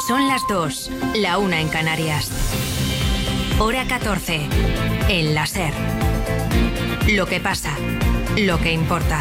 Son las 2, la 1 en Canarias. Hora 14, en la SER. Lo que pasa, lo que importa.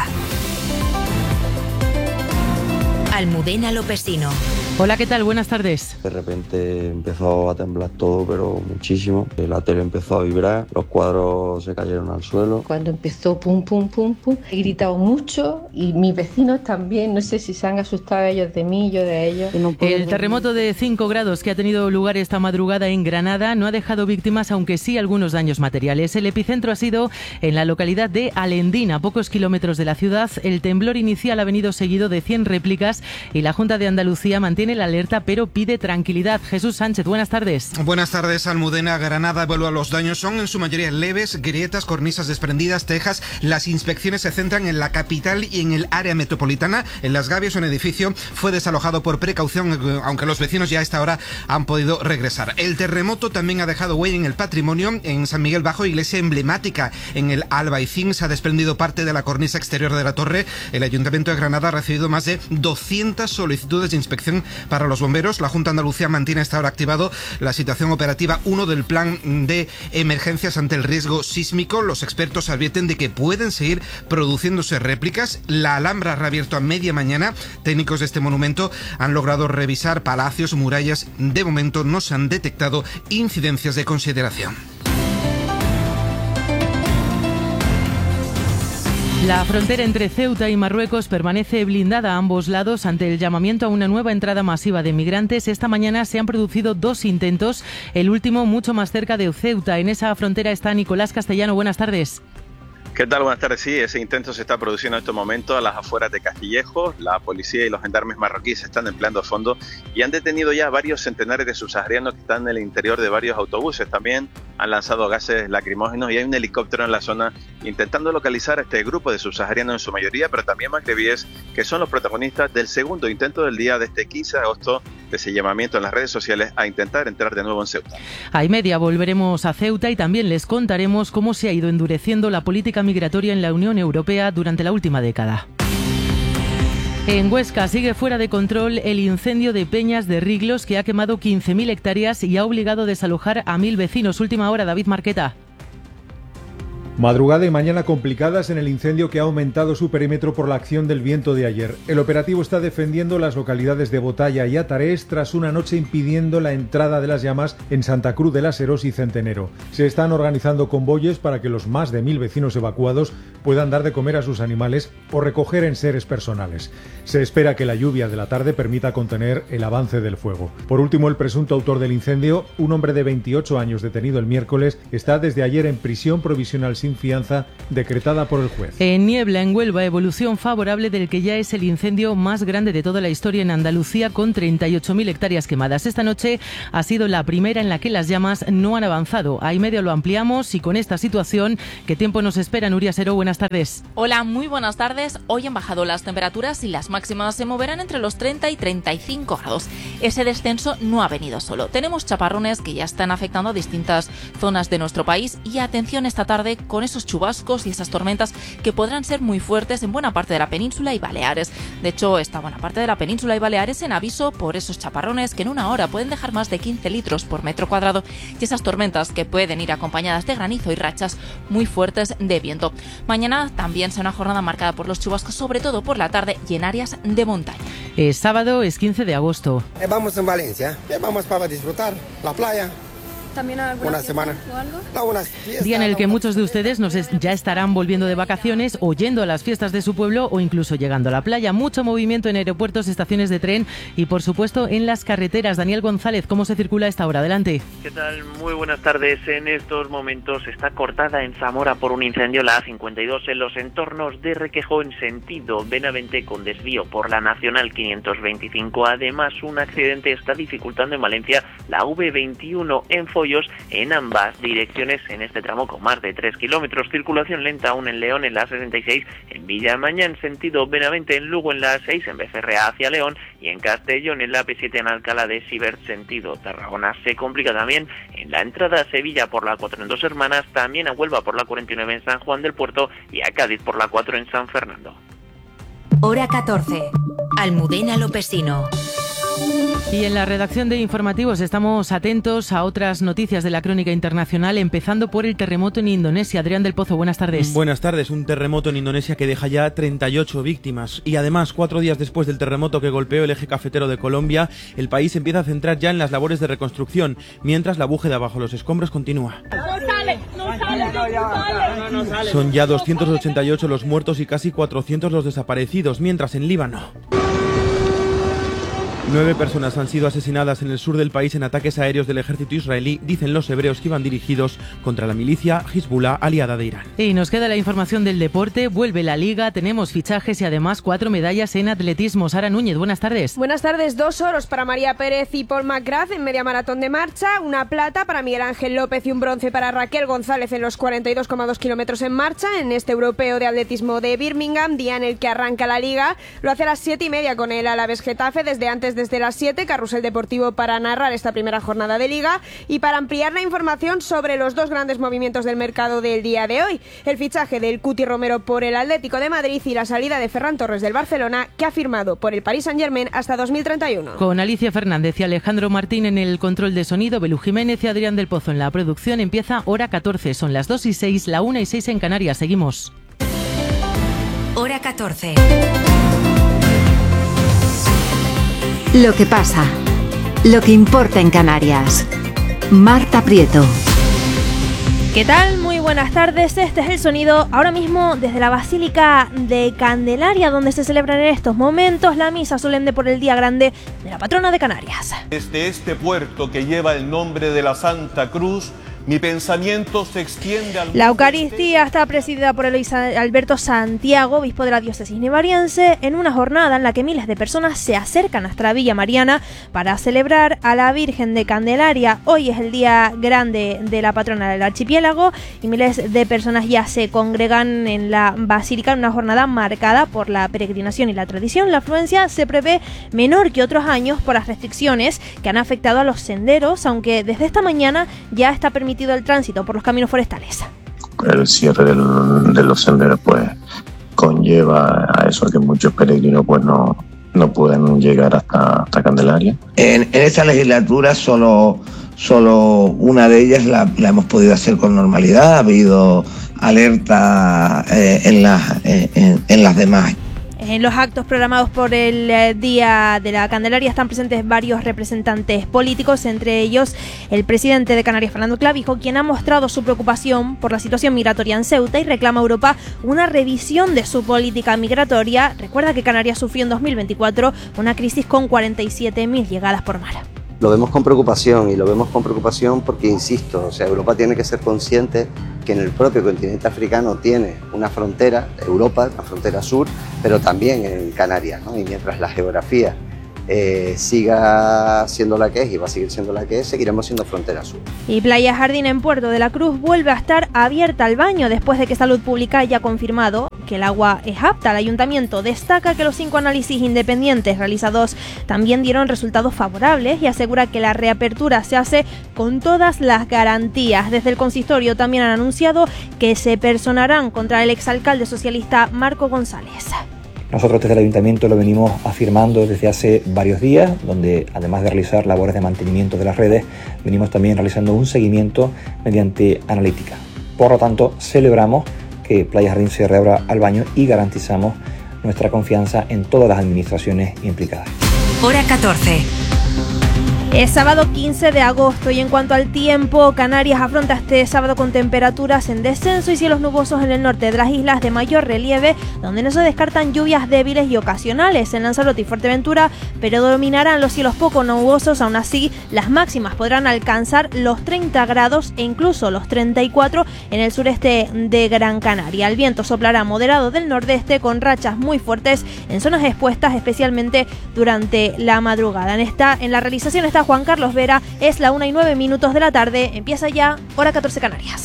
Almudena Lopesino. Hola, ¿qué tal? Buenas tardes. De repente empezó a temblar todo, pero muchísimo. La tele empezó a vibrar, los cuadros se cayeron al suelo. Cuando empezó pum, pum, pum, pum, he gritado mucho y mis vecinos también. No sé si se han asustado ellos de mí, yo de ellos. El terremoto de 5 grados que ha tenido lugar esta madrugada en Granada no ha dejado víctimas, aunque sí algunos daños materiales. El epicentro ha sido en la localidad de Alendín, a pocos kilómetros de la ciudad. El temblor inicial ha venido seguido de 100 réplicas y la Junta de Andalucía mantiene la alerta, pero pide tranquilidad. Jesús Sánchez, buenas tardes. Buenas tardes, Almudena. Granada evalúa los daños. Son en su mayoría leves, grietas, cornisas desprendidas, tejas. Las inspecciones se centran en la capital y en el área metropolitana. En Las Gavias, un edificio fue desalojado por precaución, aunque los vecinos ya a esta hora han podido regresar. El terremoto también ha dejado huella en el patrimonio. En San Miguel Bajo, iglesia emblemática en el Albaicín, se ha desprendido parte de la cornisa exterior de la torre. El Ayuntamiento de Granada ha recibido más de 200 solicitudes de inspección para los bomberos. La Junta de Andalucía mantiene hasta ahora activado la situación operativa 1 del plan de emergencias ante el riesgo sísmico. Los expertos advierten de que pueden seguir produciéndose réplicas. La Alhambra ha reabierto a media mañana. Técnicos de este monumento han logrado revisar palacios, murallas. De momento no se han detectado incidencias de consideración. La frontera entre Ceuta y Marruecos permanece blindada a ambos lados ante el llamamiento a una nueva entrada masiva de migrantes. Esta mañana se han producido 2 intentos, el último mucho más cerca de Ceuta. En esa frontera está Nicolás Castellano. Buenas tardes. ¿Qué tal? Buenas tardes. Sí, ese intento se está produciendo en estos momentos a las afueras de Castillejo. La policía y los gendarmes marroquíes están empleando a fondo y han detenido ya varios centenares de subsaharianos que están en el interior de varios autobuses. También han lanzado gases lacrimógenos y hay un helicóptero en la zona intentando localizar a este grupo de subsaharianos en su mayoría, pero también magrebíes, que son los protagonistas del segundo intento del día de este 15 de agosto, de ese llamamiento en las redes sociales a intentar entrar de nuevo en Ceuta. A y media volveremos a Ceuta y también les contaremos cómo se ha ido endureciendo la política migratoria en la Unión Europea durante la última década. En Huesca sigue fuera de control el incendio de Peñas de Riglos, que ha quemado 15.000 hectáreas y ha obligado a desalojar a 1.000 vecinos. Última hora, David Marqueta. Madrugada y mañana complicadas en el incendio que ha aumentado su perímetro por la acción del viento de ayer. El operativo está defendiendo las localidades de Botalla y Atarés tras una noche impidiendo la entrada de las llamas en Santa Cruz de las Herós y Centenero. Se están organizando convoyes para que los más de 1.000 vecinos evacuados puedan dar de comer a sus animales o recoger enseres personales. Se espera que la lluvia de la tarde permita contener el avance del fuego. Por último, el presunto autor del incendio, un hombre de 28 años detenido el miércoles, está desde ayer en prisión provisional sin fianza decretada por el juez. En Niebla, en Huelva, evolución favorable del que ya es el incendio más grande de toda la historia en Andalucía, con 38.000 hectáreas quemadas. Esta noche ha sido la primera en la que las llamas no han avanzado. A y medio lo ampliamos y con esta situación, ¿qué tiempo nos espera? Nuria Seró, buenas tardes. Hola, muy buenas tardes. Hoy han bajado las temperaturas y las máximas se moverán entre los 30 y 35 grados. Ese descenso no ha venido solo. Tenemos chaparrones que ya están afectando a distintas zonas de nuestro país y atención esta tarde con esos chubascos y esas tormentas que podrán ser muy fuertes en buena parte de la península y Baleares. De hecho, esta buena parte de la península y Baleares en aviso por esos chaparrones que en una hora pueden dejar más de 15 litros por metro cuadrado y esas tormentas que pueden ir acompañadas de granizo y rachas muy fuertes de viento. Mañana también será una jornada marcada por los chubascos, sobre todo por la tarde y en áreas de montaña. Es sábado, es 15 de agosto. Vamos en Valencia, vamos para disfrutar la playa. ¿También una semana o algo? Día en el que muchos de ustedes ya estarán volviendo de vacaciones o yendo a las fiestas de su pueblo o incluso llegando a la playa. Mucho movimiento en aeropuertos, estaciones de tren y por supuesto en las carreteras. Daniel González, ¿cómo se circula a esta hora? Adelante. ¿Qué tal? Muy buenas tardes. En estos momentos está cortada en Zamora por un incendio la A52 en los entornos de Requejo en sentido Benavente con desvío por la Nacional 525. Además, un accidente está dificultando en Valencia la V21 en Follos en ambas direcciones en este tramo con más de 3 kilómetros. Circulación lenta aún en León en la 66, en Villamaña en sentido Benavente, en Lugo en la 6, en Becerrea hacia León y en Castellón en la P7 en Alcalá de Sibert sentido Tarragona. Se complica también en la entrada a Sevilla por la 4 en Dos Hermanas, también a Huelva por la 49 en San Juan del Puerto y a Cádiz por la 4 en San Fernando. Hora 14. Almudena Lopesino. Y en la redacción de informativos estamos atentos a otras noticias de la crónica internacional, empezando por el terremoto en Indonesia. Adrián del Pozo, buenas tardes. Buenas tardes. Un terremoto en Indonesia que deja ya 38 víctimas. Y además, 4 días después del terremoto que golpeó el eje cafetero de Colombia, el país empieza a centrar ya en las labores de reconstrucción, mientras la búsqueda bajo los escombros continúa. Son ya 288 los muertos y casi 400 los desaparecidos, mientras en Líbano 9 personas han sido asesinadas en el sur del país en ataques aéreos del ejército israelí, dicen los hebreos que iban dirigidos contra la milicia Hezbollah, aliada de Irán. Y nos queda la información del deporte, vuelve la Liga, tenemos fichajes y además 4 medallas en atletismo. Sara Núñez, buenas tardes. Buenas tardes, 2 oros para María Pérez y Paul McGrath en media maratón de marcha, una plata para Miguel Ángel López y un bronce para Raquel González en los 42,2 kilómetros en marcha en este europeo de atletismo de Birmingham, día en el que arranca la Liga. Lo hace a las 7:30 con el Alavés Getafe, desde las 7, carrusel deportivo para narrar esta primera jornada de Liga y para ampliar la información sobre los 2 grandes movimientos del mercado del día de hoy, el fichaje del Cuti Romero por el Atlético de Madrid y la salida de Ferran Torres del Barcelona, que ha firmado por el Paris Saint-Germain hasta 2031. Con Alicia Fernández y Alejandro Martín en el control de sonido, Belú Jiménez y Adrián del Pozo en la producción, empieza Hora 14, son las 2:06, la 1:06 en Canarias, seguimos. Hora 14. Lo que pasa, lo que importa en Canarias. Marta Prieto. ¿Qué tal? Muy buenas tardes, este es el sonido ahora mismo desde la Basílica de Candelaria, donde se celebran en estos momentos la misa solemne por el Día Grande de la patrona de Canarias. Desde este puerto que lleva el nombre de la Santa Cruz, mi pensamiento se extiende al... La Eucaristía está presidida por Luis Alberto Santiago, obispo de la diócesis nivariense, en una jornada en la que miles de personas se acercan hasta la Villa Mariana para celebrar a la Virgen de Candelaria. Hoy es el día grande de la patrona del archipiélago y miles de personas ya se congregan en la basílica en una jornada marcada por la peregrinación y la tradición. La afluencia se prevé menor que otros años por las restricciones que han afectado a los senderos, aunque desde esta mañana ya está permitido el tránsito por los caminos forestales. El cierre de los senderos pues conlleva a eso, a que muchos peregrinos pues no pueden llegar hasta Candelaria. En esta legislatura solo una de ellas la hemos podido hacer con normalidad, ha habido alerta en las demás. En los actos programados por el Día de la Candelaria están presentes varios representantes políticos, entre ellos el presidente de Canarias, Fernando Clavijo, quien ha mostrado su preocupación por la situación migratoria en Ceuta y reclama a Europa una revisión de su política migratoria. Recuerda que Canarias sufrió en 2024 una crisis con 47.000 llegadas por mar. Lo vemos con preocupación, y lo vemos con preocupación porque, insisto, Europa tiene que ser consciente que en el propio continente africano tiene una frontera, Europa, una frontera sur, pero también en Canarias, ¿no? Y mientras la geografía siga siendo la que es y va a seguir siendo la que es, seguiremos siendo frontera sur. Y Playa Jardín en Puerto de la Cruz vuelve a estar abierta al baño después de que Salud Pública haya confirmado que el agua es apta. El ayuntamiento destaca que los 5 análisis independientes realizados también dieron resultados favorables y asegura que la reapertura se hace con todas las garantías. Desde el consistorio también han anunciado que se personarán contra el exalcalde socialista Marco González. Nosotros desde el Ayuntamiento lo venimos afirmando desde hace varios días, donde además de realizar labores de mantenimiento de las redes, venimos también realizando un seguimiento mediante analítica. Por lo tanto, celebramos que Playa Jardín se reabra al baño y garantizamos nuestra confianza en todas las administraciones implicadas. Hora 14. Es sábado 15 de agosto y en cuanto al tiempo, Canarias afronta este sábado con temperaturas en descenso y cielos nubosos en el norte de las islas de mayor relieve, donde no se descartan lluvias débiles y ocasionales. En Lanzarote y Fuerteventura predominarán los cielos poco nubosos, aún así las máximas podrán alcanzar los 30 grados e incluso los 34 en el sureste de Gran Canaria. El viento soplará moderado del nordeste con rachas muy fuertes en zonas expuestas, especialmente durante la madrugada. En la realización está Juan Carlos Vera, es la 1:09 de la tarde, empieza ya Hora 14 Canarias.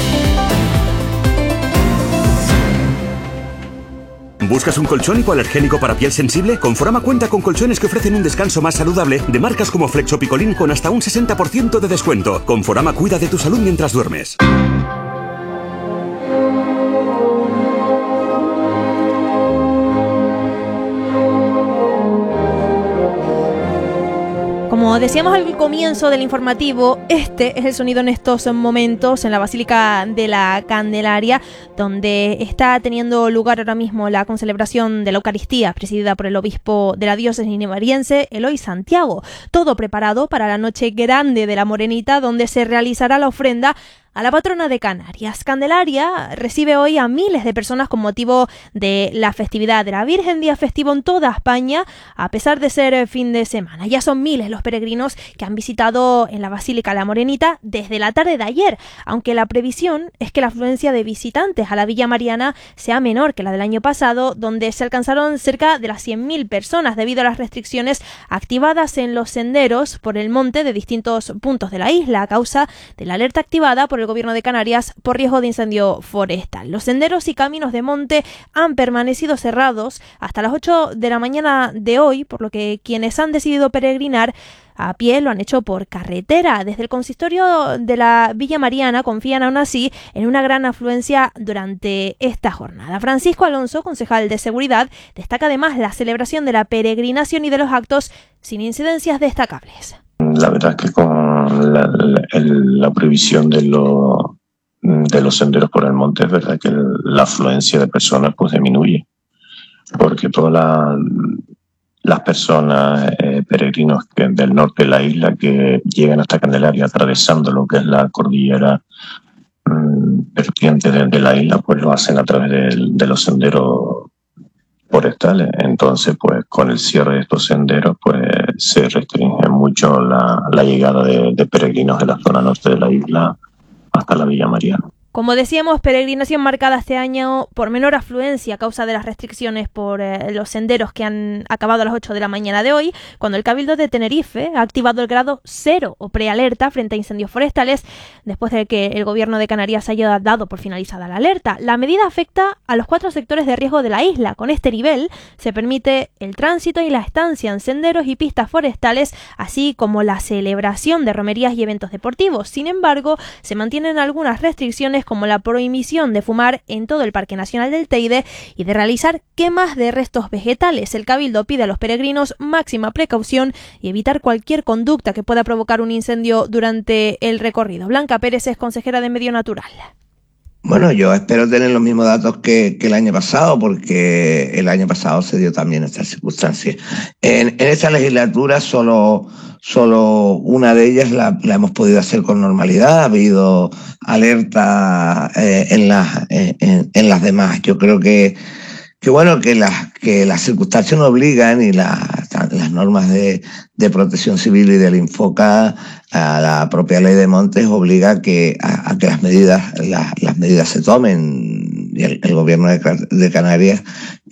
¿Buscas un colchón hipoalergénico para piel sensible? Conforama cuenta con colchones que ofrecen un descanso más saludable de marcas como Flexo Picolín con hasta un 60% de descuento. Conforama cuida de tu salud mientras duermes. Como decíamos al comienzo del informativo, este es el sonido en estos momentos en la Basílica de la Candelaria, donde está teniendo lugar ahora mismo la concelebración de la Eucaristía, presidida por el obispo de la diócesis nivariense, Eloy Santiago. Todo preparado para la noche grande de la Morenita, donde se realizará la ofrenda a la patrona de Canarias. Candelaria recibe hoy a miles de personas con motivo de la festividad de la Virgen, día festivo en toda España, a pesar de ser fin de semana. Ya son miles los peregrinos que han visitado en la Basílica La Morenita desde la tarde de ayer, aunque la previsión es que la afluencia de visitantes a la Villa Mariana sea menor que la del año pasado, donde se alcanzaron cerca de las 100.000 personas debido a las restricciones activadas en los senderos por el monte de distintos puntos de la isla a causa de la alerta activada por el Gobierno de Canarias por riesgo de incendio forestal. Los senderos y caminos de monte han permanecido cerrados hasta las 8 de la mañana de hoy, por lo que quienes han decidido peregrinar a pie lo han hecho por carretera. Desde el consistorio de la Villa Mariana confían aún así en una gran afluencia durante esta jornada. Francisco Alonso, concejal de Seguridad, destaca además la celebración de la peregrinación y de los actos sin incidencias destacables. La verdad es que con la previsión de los senderos por el monte, es verdad que la afluencia de personas pues disminuye, porque todas las personas, peregrinos del norte de la isla que llegan hasta Candelaria atravesando lo que es la cordillera vertiente de la isla, pues lo hacen a través de los senderos forestales. Entonces, pues con el cierre de estos senderos, pues se restringe mucho la llegada de peregrinos de la zona norte de la isla hasta la Villa Mariana. Como decíamos, peregrinación marcada este año por menor afluencia a causa de las restricciones por los senderos que han acabado a las 8 de la mañana de hoy, cuando el Cabildo de Tenerife ha activado el grado 0 o prealerta frente a incendios forestales, después de que el Gobierno de Canarias haya dado por finalizada la alerta. La medida afecta a los 4 sectores de riesgo de la isla. Con este nivel se permite el tránsito y la estancia en senderos y pistas forestales, así como la celebración de romerías y eventos deportivos. Sin embargo, se mantienen algunas restricciones como la prohibición de fumar en todo el Parque Nacional del Teide y de realizar quemas de restos vegetales. El Cabildo pide a los peregrinos máxima precaución y evitar cualquier conducta que pueda provocar un incendio durante el recorrido. Blanca Pérez es consejera de Medio Natural. Bueno, yo espero tener los mismos datos que el año pasado, porque el año pasado se dio también esta circunstancia. En esta legislatura solo una de ellas la hemos podido hacer con normalidad. Ha habido alerta en las demás. Yo creo que las circunstancias nos obligan y las normas de protección civil y del Infoca, a la propia ley de montes, obliga a que las medidas se tomen, y el Gobierno de Canarias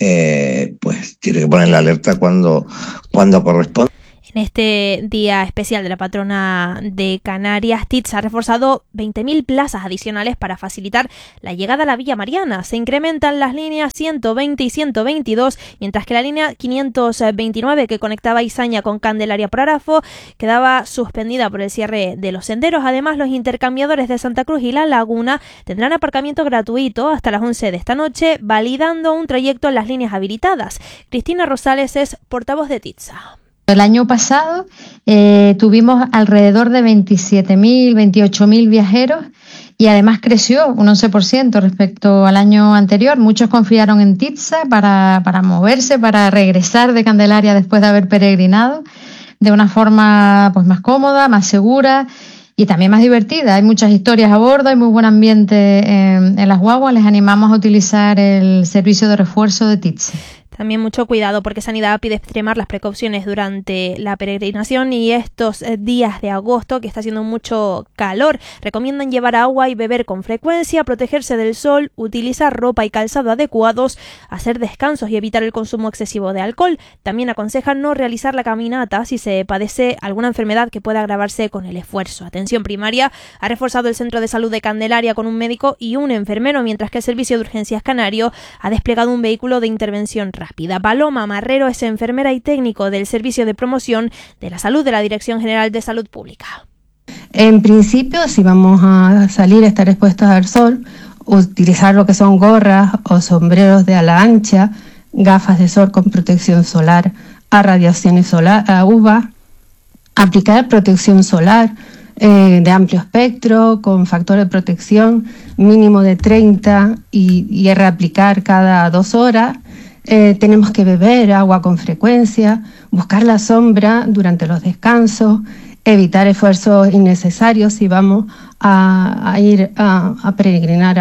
pues tiene que poner la alerta cuando corresponde. En este día especial de la patrona de Canarias, TITS ha reforzado 20.000 plazas adicionales para facilitar la llegada a la Villa Mariana. Se incrementan las líneas 120 y 122, mientras que la línea 529 que conectaba Izaña con Candelaria por Arafo quedaba suspendida por el cierre de los senderos. Además, los intercambiadores de Santa Cruz y La Laguna tendrán aparcamiento gratuito hasta las 11 de esta noche, validando un trayecto en las líneas habilitadas. Cristina Rosales es portavoz de TITSA. El año pasado tuvimos alrededor de 27.000, 28.000 viajeros y además creció un 11% respecto al año anterior. Muchos confiaron en TITSA para moverse, para regresar de Candelaria después de haber peregrinado de una forma pues más cómoda, más segura y también más divertida. Hay muchas historias a bordo, hay muy buen ambiente en las guaguas. Les animamos a utilizar el servicio de refuerzo de TITSA. También mucho cuidado porque Sanidad pide extremar las precauciones durante la peregrinación y estos días de agosto que está haciendo mucho calor. Recomiendan llevar agua y beber con frecuencia, protegerse del sol, utilizar ropa y calzado adecuados, hacer descansos y evitar el consumo excesivo de alcohol. También aconsejan no realizar la caminata si se padece alguna enfermedad que pueda agravarse con el esfuerzo. Atención Primaria ha reforzado el Centro de Salud de Candelaria con un médico y un enfermero, mientras que el Servicio de Urgencias Canario ha desplegado un vehículo de intervención rápida. Paloma Marrero es enfermera y técnico del Servicio de Promoción de la Salud de la Dirección General de Salud Pública. En principio, si vamos a salir a estar expuestos al sol, utilizar lo que son gorras o sombreros de ala ancha, gafas de sol con protección solar, a radiaciones solar, a UVA, Aplicar protección solar de amplio espectro, con factor de protección mínimo de 30 y reaplicar cada 2 horas. Tenemos que beber agua con frecuencia, buscar la sombra durante los descansos, evitar esfuerzos innecesarios si vamos a ir a peregrinar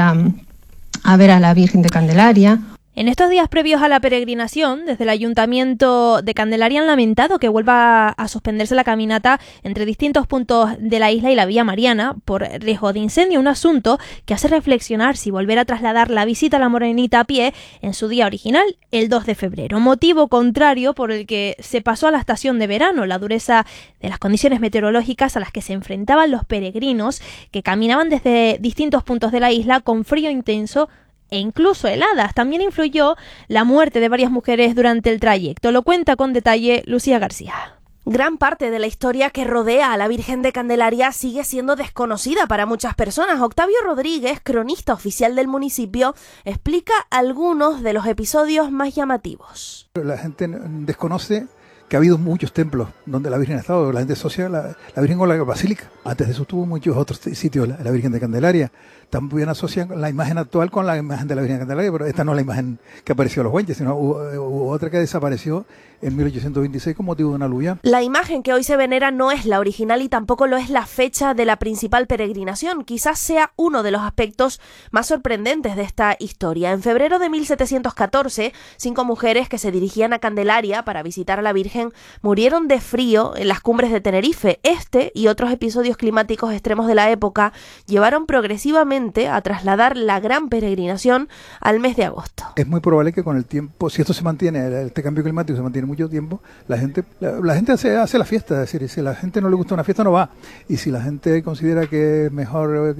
a ver a la Virgen de Candelaria. En estos días previos a la peregrinación, desde el Ayuntamiento de Candelaria han lamentado que vuelva a suspenderse la caminata entre distintos puntos de la isla y la Villa Mariana por riesgo de incendio, un asunto que hace reflexionar si volver a trasladar la visita a la Morenita a pie en su día original, el 2 de febrero, motivo contrario por el que se pasó a la estación de verano, la dureza de las condiciones meteorológicas a las que se enfrentaban los peregrinos que caminaban desde distintos puntos de la isla con frío intenso e incluso heladas. También influyó la muerte de varias mujeres durante el trayecto. Lo cuenta con detalle Lucía García. Gran parte de la historia que rodea a la Virgen de Candelaria sigue siendo desconocida para muchas personas. Octavio Rodríguez, cronista oficial del municipio, explica algunos de los episodios más llamativos. La gente desconoce que ha habido muchos templos donde la Virgen ha estado. La gente asocia la Virgen con la Basílica. Antes de eso tuvo muchos otros sitios la Virgen de Candelaria. También asocian la imagen actual con la imagen de la Virgen de Candelaria, pero esta no es la imagen que apareció a los Güenches, sino hubo otra que desapareció en 1826 con motivo de una aluvión. La imagen que hoy se venera no es la original y tampoco lo es la fecha de la principal peregrinación. Quizás sea uno de los aspectos más sorprendentes de esta historia. En febrero de 1714, 5 mujeres que se dirigían a Candelaria para visitar a la Virgen murieron de frío en las cumbres de Tenerife. Este y otros episodios climáticos extremos de la época llevaron progresivamente a trasladar la gran peregrinación al mes de agosto. Es muy probable que con el tiempo, si esto se mantiene, este cambio climático se mantiene mucho tiempo, la gente hace la fiesta. Es decir, si a la gente no le gusta una fiesta, no va. Y si la gente considera que es mejor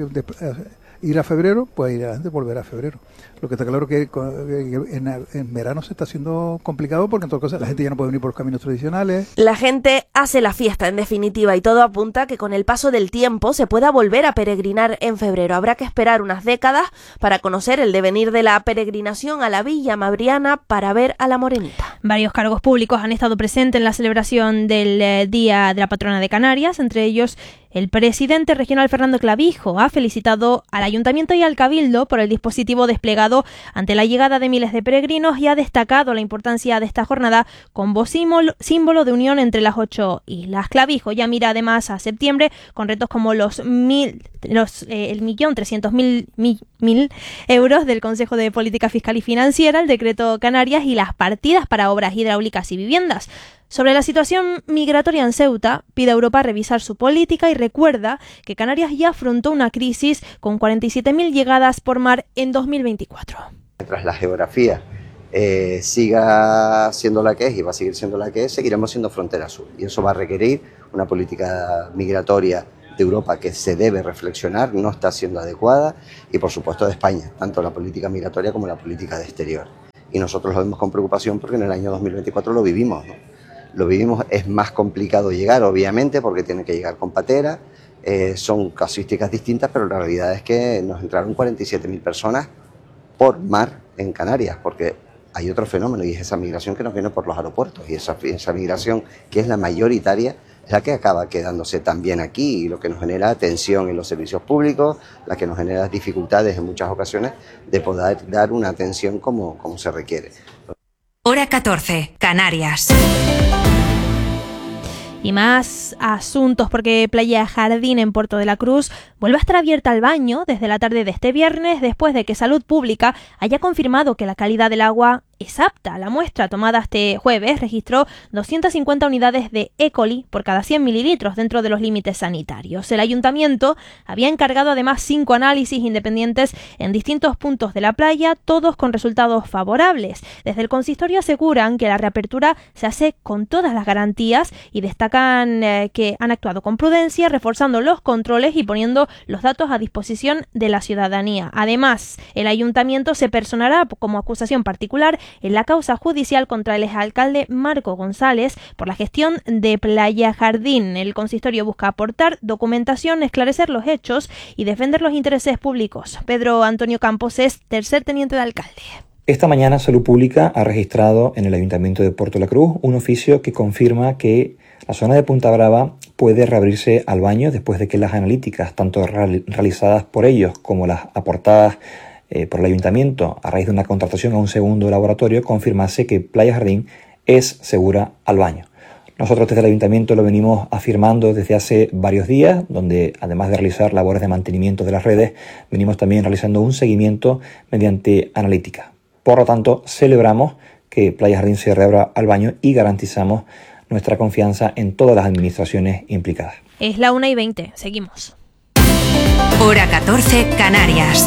ir a febrero, pues la gente volverá a febrero. Lo que está claro que en verano se está haciendo complicado porque en todo caso la gente ya no puede venir por los caminos tradicionales. La gente hace la fiesta, en definitiva, y todo apunta que con el paso del tiempo se pueda volver a peregrinar en febrero. Habrá que esperar unas décadas para conocer el devenir de la peregrinación a la Villa Mariana para ver a la Morenita. Varios cargos públicos han estado presentes en la celebración del Día de la Patrona de Canarias, entre ellos el presidente regional Fernando Clavijo ha felicitado al Ayuntamiento y al Cabildo por el dispositivo desplegado ante la llegada de miles de peregrinos y ha destacado la importancia de esta jornada como símbolo de unión entre las 8 islas. Clavijo ya mira además a septiembre con retos como el 1.300.000 euros del Consejo de Política Fiscal y Financiera, el Decreto Canarias y las partidas para obras hidráulicas y viviendas. Sobre la situación migratoria en Ceuta, pide a Europa revisar su política y recuerda que Canarias ya afrontó una crisis con 47.000 llegadas por mar en 2024. Mientras la geografía siga siendo la que es y va a seguir siendo la que es, seguiremos siendo frontera sur. Y eso va a requerir una política migratoria de Europa que se debe reflexionar, no está siendo adecuada, y por supuesto de España, tanto la política migratoria como la política de exterior. Y nosotros lo vemos con preocupación porque en el año 2024 lo vivimos, ¿no? Lo vivimos, es más complicado llegar, obviamente, porque tienen que llegar con patera, son casuísticas distintas, pero la realidad es que nos entraron 47.000 personas por mar en Canarias, porque hay otro fenómeno y es esa migración que nos viene por los aeropuertos, y esa migración que es la mayoritaria es la que acaba quedándose también aquí, y lo que nos genera tensión en los servicios públicos, la que nos genera dificultades en muchas ocasiones de poder dar una atención como se requiere. Hora 14, Canarias. Y más asuntos porque Playa Jardín en Puerto de la Cruz vuelve a estar abierta al baño desde la tarde de este viernes después de que Salud Pública haya confirmado que la calidad del agua es apta. La muestra tomada este jueves registró 250 unidades de E. coli por cada 100 mililitros dentro de los límites sanitarios. El ayuntamiento había encargado además 5 análisis independientes en distintos puntos de la playa, todos con resultados favorables. Desde el consistorio aseguran que la reapertura se hace con todas las garantías y destacan que han actuado con prudencia, reforzando los controles y poniendo los datos a disposición de la ciudadanía. Además, el ayuntamiento se personará como acusación particular en la causa judicial contra el exalcalde Marco González por la gestión de Playa Jardín. El consistorio busca aportar documentación, esclarecer los hechos y defender los intereses públicos. Pedro Antonio Campos es tercer teniente de alcalde. Esta mañana Salud Pública ha registrado en el Ayuntamiento de Puerto de la Cruz un oficio que confirma que La zona de Punta Brava puede reabrirse al baño después de que las analíticas, tanto realizadas por ellos como las aportadas por el ayuntamiento a raíz de una contratación a un segundo laboratorio, confirmase que Playa Jardín es segura al baño. Nosotros desde el ayuntamiento lo venimos afirmando desde hace varios días, donde además de realizar labores de mantenimiento de las redes, venimos también realizando un seguimiento mediante analítica. Por lo tanto, celebramos que Playa Jardín se reabra al baño y garantizamos nuestra confianza en todas las administraciones implicadas. Es la 1:20, seguimos. Hora 14, Canarias.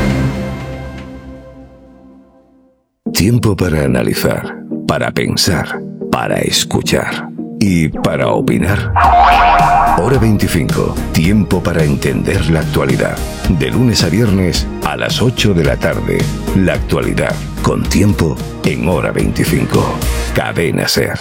Tiempo para analizar, para pensar, para escuchar y para opinar. Hora 25, tiempo para entender la actualidad. De lunes a viernes a las 8 de la tarde. La actualidad, con tiempo en Hora 25. Cadena SER.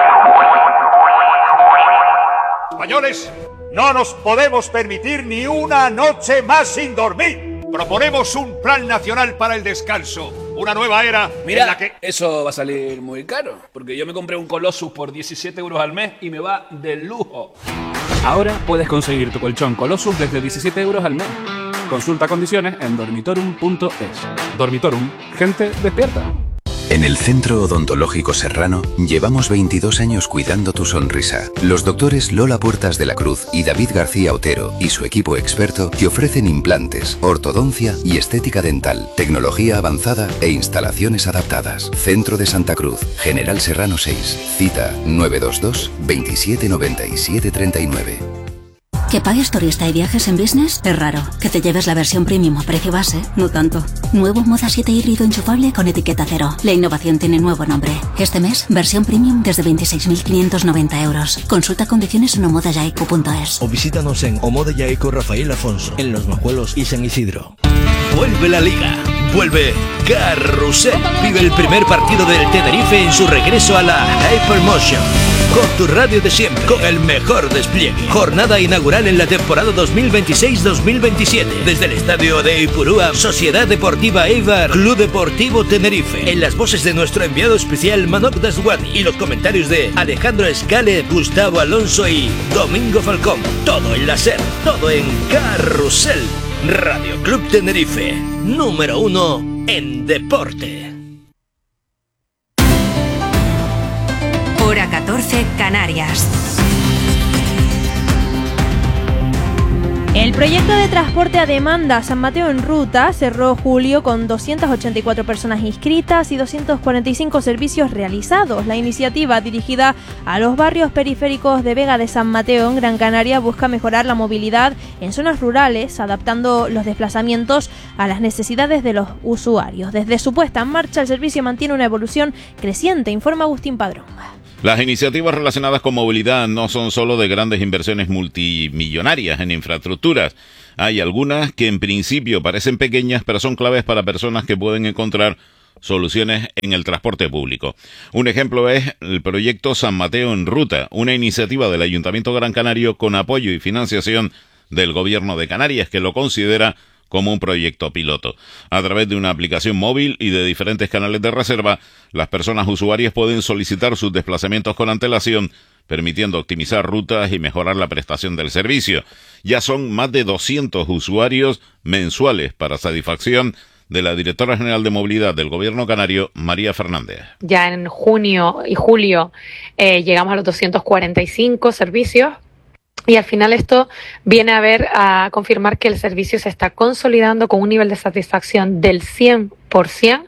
Españoles, no nos podemos permitir ni una noche más sin dormir. Proponemos un plan nacional para el descanso. Una nueva era. Mira, en la que... eso va a salir muy caro, porque yo me compré un Colossus por 17 euros al mes y me va de lujo. Ahora puedes conseguir tu colchón Colossus desde 17 euros al mes. Consulta condiciones en dormitorum.es. Dormitorum, gente despierta. En el Centro Odontológico Serrano llevamos 22 años cuidando tu sonrisa. Los doctores Lola Puertas de la Cruz y David García Otero y su equipo experto te ofrecen implantes, ortodoncia y estética dental, tecnología avanzada e instalaciones adaptadas. Centro de Santa Cruz, General Serrano 6, cita 922 27 97 39. ¿Que pagues turista y viajes en business? Es raro. Que te lleves la versión premium a precio base, no tanto. Nuevo Moda 7 híbrido enchufable con etiqueta cero. La innovación tiene nuevo nombre. Este mes, versión premium desde 26.590 euros. Consulta condiciones en omodayaico.es. O visítanos en Omoda Yaico Rafael Afonso, en Los Majuelos y San Isidro. Vuelve la Liga. Vuelve Carrusel. Vive el primer partido del Tenerife en su regreso a la Hypermotion. Con tu radio de siempre, con el mejor despliegue. Jornada inaugural en la temporada 2026-2027. Desde el estadio de Ipurúa, Sociedad Deportiva Eibar, Club Deportivo Tenerife. En las voces de nuestro enviado especial Manok Daswani y los comentarios de Alejandro Escale, Gustavo Alonso y Domingo Falcón. Todo en la SER, todo en Carrusel. Radio Club Tenerife, número 1 en deporte. Hora 14, Canarias. El proyecto de transporte a demanda San Mateo en Ruta cerró julio con 284 personas inscritas y 245 servicios realizados. La iniciativa, dirigida a los barrios periféricos de Vega de San Mateo en Gran Canaria, busca mejorar la movilidad en zonas rurales, adaptando los desplazamientos a las necesidades de los usuarios. Desde su puesta en marcha, el servicio mantiene una evolución creciente, informa Agustín Padrón. Las iniciativas relacionadas con movilidad no son solo de grandes inversiones multimillonarias en infraestructuras. Hay algunas que en principio parecen pequeñas, pero son claves para personas que pueden encontrar soluciones en el transporte público. Un ejemplo es el proyecto San Mateo en Ruta, una iniciativa del Ayuntamiento Gran Canario con apoyo y financiación del Gobierno de Canarias, que lo considera como un proyecto piloto. A través de una aplicación móvil y de diferentes canales de reserva, las personas usuarias pueden solicitar sus desplazamientos con antelación, permitiendo optimizar rutas y mejorar la prestación del servicio. Ya son más de 200 usuarios mensuales, para satisfacción de la directora general de movilidad del Gobierno canario, María Fernández. Ya en junio y julio llegamos a los 245 servicios. Y al final esto viene a confirmar que el servicio se está consolidando con un nivel de satisfacción del 100%,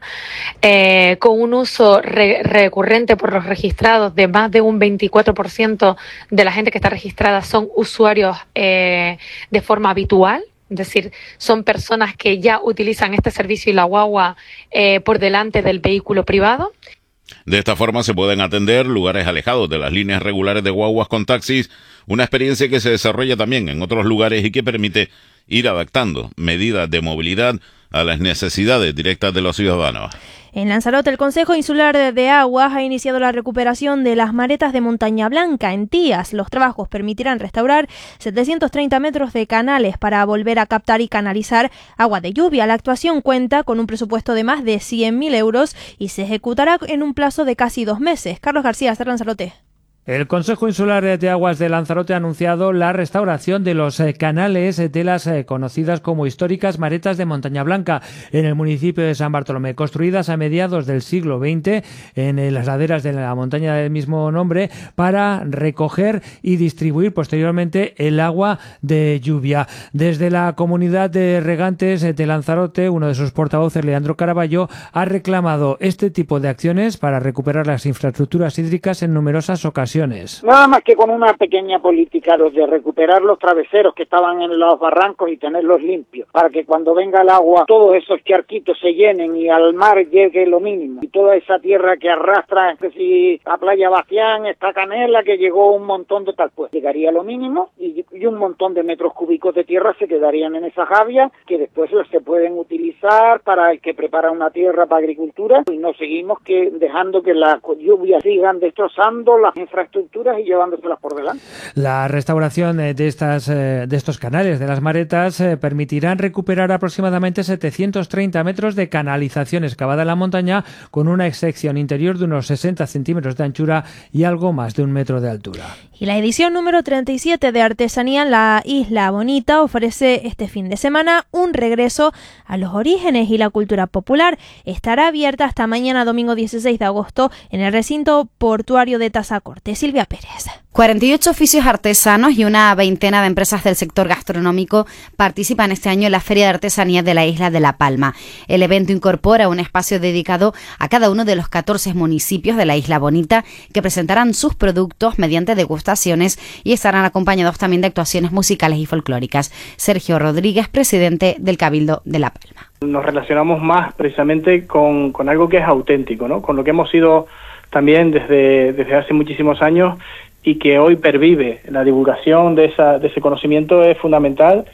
con un uso recurrente por los registrados de más de un 24% de la gente que está registrada son usuarios de forma habitual. Es decir, son personas que ya utilizan este servicio y la guagua por delante del vehículo privado. De esta forma se pueden atender lugares alejados de las líneas regulares de guaguas con taxis, una experiencia que se desarrolla también en otros lugares y que permite ir adaptando medidas de movilidad a las necesidades directas de los ciudadanos. En Lanzarote, el Consejo Insular de Aguas ha iniciado la recuperación de las maretas de Montaña Blanca en Tías. Los trabajos permitirán restaurar 730 metros de canales para volver a captar y canalizar agua de lluvia. La actuación cuenta con un presupuesto de más de 100.000 euros y se ejecutará en un plazo de casi 2 meses. Carlos García, SER Lanzarote. El Consejo Insular de Aguas de Lanzarote ha anunciado la restauración de los canales de las conocidas como históricas maretas de Montaña Blanca en el municipio de San Bartolomé, construidas a mediados del siglo XX en las laderas de la montaña del mismo nombre para recoger y distribuir posteriormente el agua de lluvia. Desde la comunidad de regantes de Lanzarote, uno de sus portavoces, Leandro Caraballo, ha reclamado este tipo de acciones para recuperar las infraestructuras hídricas en numerosas ocasiones. Nada más que con una pequeña política de recuperar los traveseros que estaban en los barrancos y tenerlos limpios, para que cuando venga el agua todos esos charquitos se llenen y al mar llegue lo mínimo. Y toda esa tierra que arrastra, que si a Playa Bacián, esta Canela, que llegó un montón de tal, pues llegaría lo mínimo y un montón de metros cúbicos de tierra se quedarían en esa javia que después se pueden utilizar para el que prepara una tierra para agricultura, y no seguimos dejando que las lluvias sigan destrozando las infraestructuras y llevándoselas por delante. La restauración de estos canales, de las maretas, permitirán recuperar aproximadamente 730 metros de canalización excavada en la montaña, con una sección interior de unos 60 centímetros de anchura y algo más de 1 metro de altura. Y la edición número 37 de Artesanía en la Isla Bonita ofrece este fin de semana un regreso a los orígenes y la cultura popular. Estará abierta hasta mañana domingo 16 de agosto en el recinto portuario de Tazacorte. Silvia Pérez. 48 oficios artesanos y una veintena de empresas del sector gastronómico participan este año en la Feria de Artesanías de la isla de La Palma. El evento incorpora un espacio dedicado a cada uno de los 14 municipios de la Isla Bonita, que presentarán sus productos mediante degustaciones y estarán acompañados también de actuaciones musicales y folclóricas. Sergio Rodríguez, presidente del Cabildo de La Palma. Nos relacionamos más precisamente con algo que es auténtico, ¿no? Con lo que hemos sido también desde hace muchísimos años y que hoy pervive. La divulgación de ese conocimiento es fundamental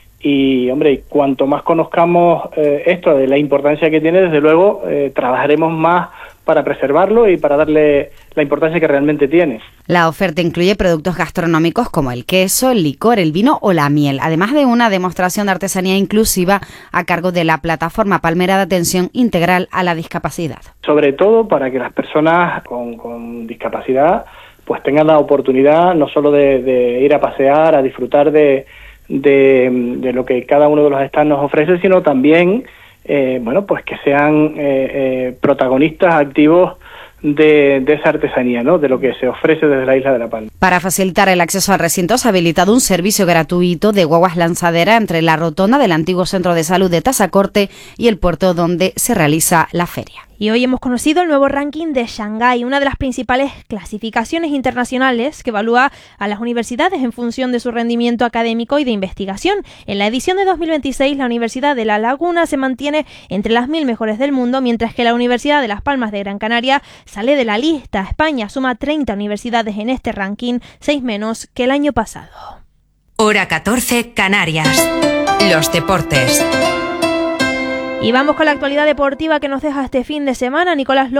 y, hombre, cuanto más conozcamos esto, de la importancia que tiene, desde luego trabajaremos más para preservarlo y para darle la importancia que realmente tiene. La oferta incluye productos gastronómicos como el queso, el licor, el vino o la miel, además de una demostración de artesanía inclusiva a cargo de la plataforma palmera de atención integral a la discapacidad. Sobre todo para que las personas con discapacidad pues tengan la oportunidad no solo de ir a pasear, a disfrutar de lo que cada uno de los stands nos ofrece, sino también pues que sean protagonistas activos de esa artesanía, ¿no? De lo que se ofrece desde la isla de La Palma. Para facilitar el acceso al recinto se ha habilitado un servicio gratuito de guaguas lanzadera entre la rotonda del antiguo centro de salud de Tazacorte y el puerto donde se realiza la feria. Y hoy hemos conocido el nuevo ranking de Shanghái, una de las principales clasificaciones internacionales que evalúa a las universidades en función de su rendimiento académico y de investigación. En la edición de 2026, la Universidad de La Laguna se mantiene entre las 1000 mejores del mundo, mientras que la Universidad de Las Palmas de Gran Canaria sale de la lista. España suma 30 universidades en este ranking, 6 menos que el año pasado. Hora 14, Canarias. Los deportes. Y vamos con la actualidad deportiva que nos deja este fin de semana. Nicolás